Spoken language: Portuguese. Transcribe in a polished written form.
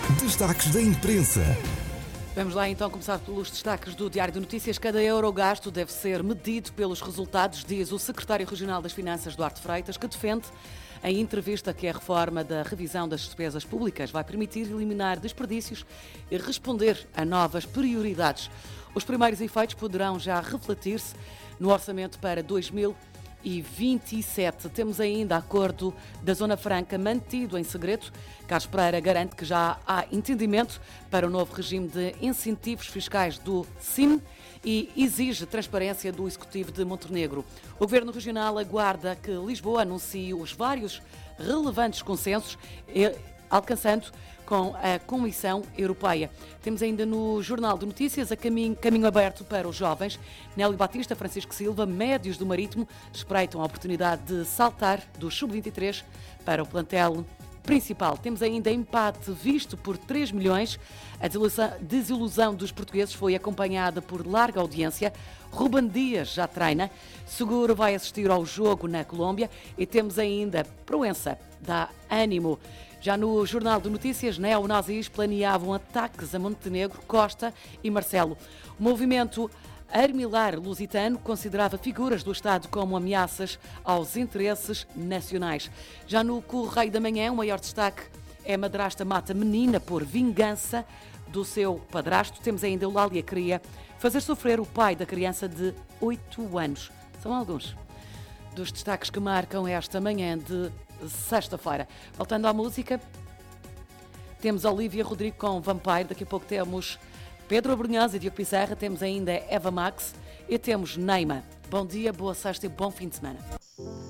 Destaques da imprensa. Vamos lá então começar pelos destaques do Diário de Notícias. Cada euro gasto deve ser medido pelos resultados, diz o secretário regional das Finanças, Duarte Freitas, que defende em entrevista que a reforma da revisão das despesas públicas vai permitir eliminar desperdícios e responder a novas prioridades. Os primeiros efeitos poderão já refletir-se no orçamento para 2027. Temos ainda acordo da Zona Franca mantido em segredo. Carlos Pereira garante que já há entendimento para o novo regime de incentivos fiscais do CIM e exige transparência do Executivo de Montenegro. O Governo Regional aguarda que Lisboa anuncie os vários relevantes consensos, alcançando com a Comissão Europeia. Temos ainda no Jornal de Notícias a caminho aberto para os jovens. Nélio Batista, Francisco Silva, médios do Marítimo, espreitam a oportunidade de saltar do Sub-23 para o plantel principal. Temos ainda empate visto por 3 milhões. A desilusão dos portugueses foi acompanhada por larga audiência. Ruben Dias já treina. Seguro vai assistir ao jogo na Colômbia. E temos ainda Proença, dá ânimo. Já no Jornal de Notícias, neonazis planeavam ataques a Montenegro, Costa e Marcelo. O movimento Armilar Lusitano considerava figuras do Estado como ameaças aos interesses nacionais. Já no Correio da Manhã, o maior destaque é madrasta mata menina por vingança do seu padrasto. Temos ainda Eulália queria fazer sofrer o pai da criança de 8 anos. São alguns dos destaques que marcam esta manhã de sexta-feira. Voltando à música, temos Olivia Rodrigo com Vampire, daqui a pouco temos Pedro Abrunhosa e Diogo Pizarra, temos ainda Eva Max e temos Neima. Bom dia, boa sexta e bom fim de semana.